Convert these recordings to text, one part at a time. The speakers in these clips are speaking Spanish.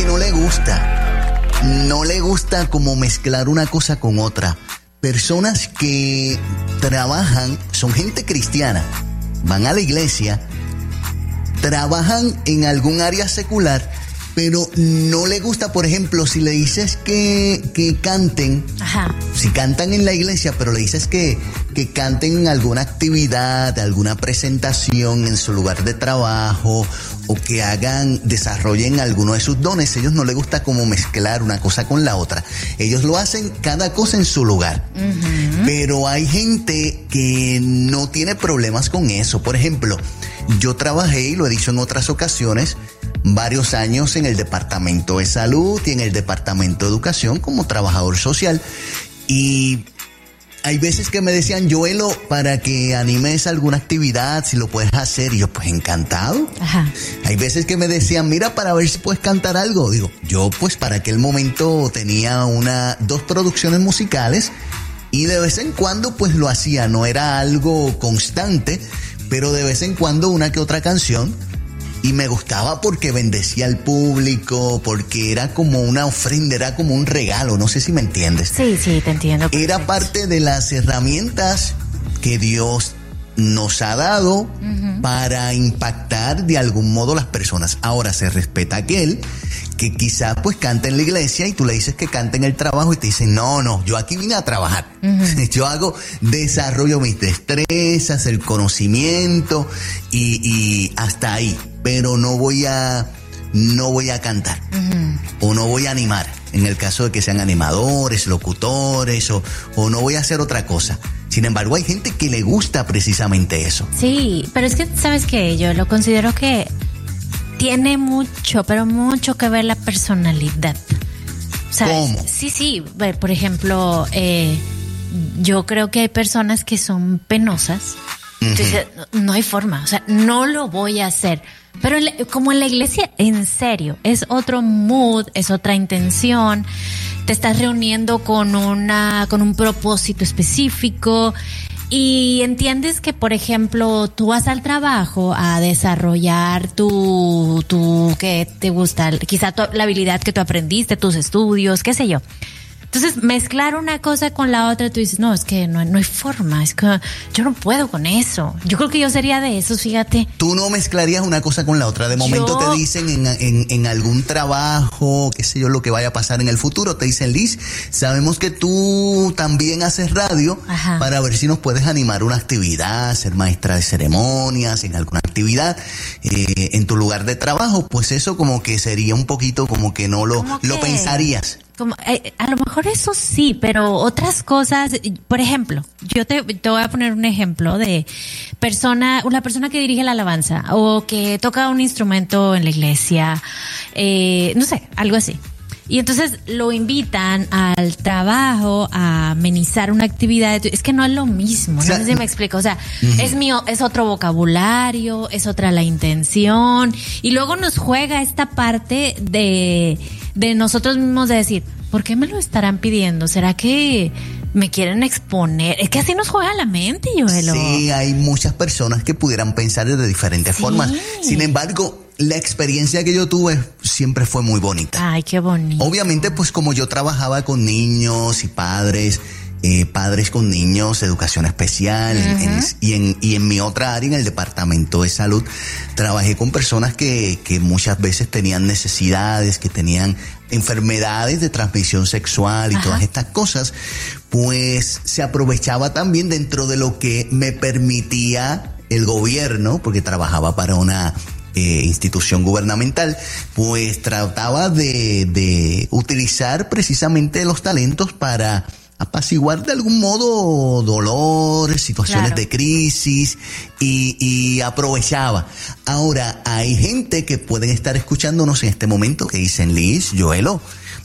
no le gusta. No le gusta como mezclar una cosa con otra. Personas que trabajan, son gente cristiana, van a la iglesia, trabajan en algún área secular, pero no le gusta, por ejemplo, si le dices que canten, ajá, si cantan en la iglesia, pero le dices que canten en alguna actividad, alguna presentación en su lugar de trabajo, o que desarrollen alguno de sus dones, a ellos no les gusta como mezclar una cosa con la otra. Ellos lo hacen cada cosa en su lugar. Uh-huh. Pero hay gente que no tiene problemas con eso. Por ejemplo, yo trabajé, y lo he dicho en otras ocasiones, varios años en el Departamento de Salud y en el Departamento de Educación como trabajador social. Y hay veces que me decían, Joelo, para que animes alguna actividad, si lo puedes hacer. Y yo, pues encantado. Ajá. Hay veces que me decían, mira, para ver si puedes cantar algo. Digo, yo pues para aquel momento tenía 2 producciones musicales y de vez en cuando pues lo hacía. No era algo constante, pero de vez en cuando una que otra canción. Y me gustaba porque bendecía al público, porque era como una ofrenda, era como un regalo, no sé si me entiendes. Sí, te entiendo. Perfecto. Era parte de las herramientas que Dios nos ha dado, uh-huh, para impactar de algún modo las personas. Ahora, se respeta aquel que quizás pues canta en la iglesia y tú le dices que canta en el trabajo y te dicen, no, yo aquí vine a trabajar. Uh-huh. Yo desarrollo mis destrezas, el conocimiento y hasta ahí. Pero no voy a cantar, uh-huh, o no voy a animar, en el caso de que sean animadores, locutores, o no voy a hacer otra cosa. Sin embargo, hay gente que le gusta precisamente eso. Sí, pero es que, ¿sabes qué? Yo lo considero que tiene mucho, pero mucho que ver la personalidad. ¿Sabes? ¿Cómo? Sí. Por ejemplo, yo creo que hay personas que son penosas. Entonces, no hay forma, o sea, no lo voy a hacer. Pero como en la iglesia, en serio, es otro mood, es otra intención. Te estás reuniendo con un propósito específico y entiendes que, por ejemplo, tú vas al trabajo a desarrollar tu que te gusta, quizá la habilidad que tú aprendiste, tus estudios, qué sé yo. Entonces, mezclar una cosa con la otra, tú dices, no, es que no hay forma, es que yo no puedo con eso. Yo creo que yo sería de esos, fíjate. Tú no mezclarías una cosa con la otra. De momento te dicen en algún trabajo, qué sé yo, lo que vaya a pasar en el futuro, te dicen, Liz, sabemos que tú también haces radio, ajá, para ver si nos puedes animar una actividad, ser maestra de ceremonias en alguna actividad en tu lugar de trabajo. Pues eso como que sería un poquito como que no lo pensarías. A lo mejor eso sí, pero otras cosas, por ejemplo, yo te voy a poner un ejemplo de una persona que dirige la alabanza o que toca un instrumento en la iglesia, no sé, algo así. Y entonces lo invitan al trabajo a amenizar una actividad. Es que no es lo mismo, no sé si me explico. O sea, uh-huh, es otro vocabulario, es otra la intención. Y luego nos juega esta parte de nosotros mismos de decir, ¿por qué me lo estarán pidiendo? ¿Será que me quieren exponer? Es que así nos juega la mente, Joelo. Sí, hay muchas personas que pudieran pensar de diferentes formas. Sin embargo, la experiencia que yo tuve siempre fue muy bonita. Ay, qué bonito. Obviamente, pues como yo trabajaba con niños y padres con niños, educación especial, uh-huh, y en mi otra área, en el Departamento de Salud, trabajé con personas que muchas veces tenían necesidades, que tenían enfermedades de transmisión sexual y ajá, todas estas cosas. Pues se aprovechaba también dentro de lo que me permitía el gobierno, porque trabajaba para una institución gubernamental, pues trataba de utilizar precisamente los talentos para apaciguar de algún modo dolor, situaciones, claro, de crisis y aprovechaba. Ahora, hay gente que pueden estar escuchándonos en este momento que dicen, Liz, Joelo,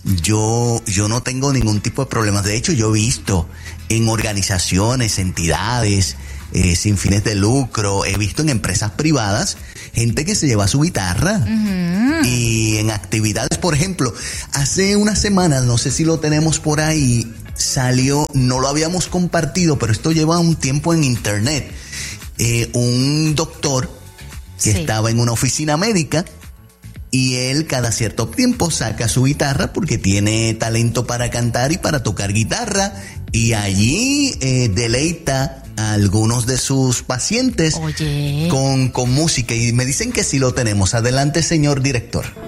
yo no tengo ningún tipo de problemas. De hecho, yo he visto en organizaciones, entidades sin fines de lucro, he visto en empresas privadas gente que se lleva su guitarra, uh-huh, y en actividades, por ejemplo, hace unas semanas, no sé si lo tenemos por ahí, salió, no lo habíamos compartido, pero esto lleva un tiempo en internet, un doctor que estaba en una oficina médica y él cada cierto tiempo saca su guitarra porque tiene talento para cantar y para tocar guitarra, y allí deleita a algunos de sus pacientes con música, y me dicen que sí lo tenemos. Adelante, señor director.